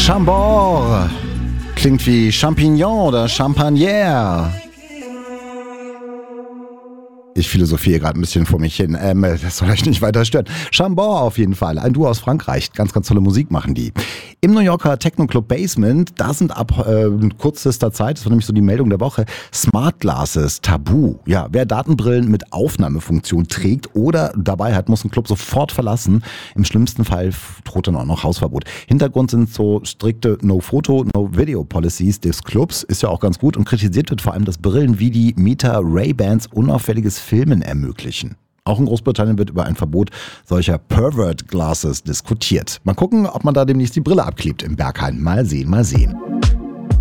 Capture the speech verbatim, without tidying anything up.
Chambord. Klingt wie Champignon oder Champagner. Ich philosophiere gerade ein bisschen vor mich hin. Ähm, das soll euch nicht weiter stören. Chambord auf jeden Fall. Ein Duo aus Frankreich. Ganz, ganz tolle Musik machen die. Im New Yorker Techno-Club Basement, da sind ab äh, kürzester Zeit, das war nämlich so die Meldung der Woche, Smart Glasses tabu. Ja, wer Datenbrillen mit Aufnahmefunktion trägt oder dabei hat, muss den Club sofort verlassen. Im schlimmsten Fall droht dann auch noch Hausverbot. Hintergrund sind so strikte No-Photo, No-Video-Policies des Clubs. Ist ja auch ganz gut und kritisiert wird vor allem, dass Brillen wie die Meta Ray-Bans unauffälliges Filmen ermöglichen. Auch in Großbritannien wird über ein Verbot solcher Pervert Glasses diskutiert. Mal gucken, ob man da demnächst die Brille abklebt im Berghain. Mal sehen, mal sehen.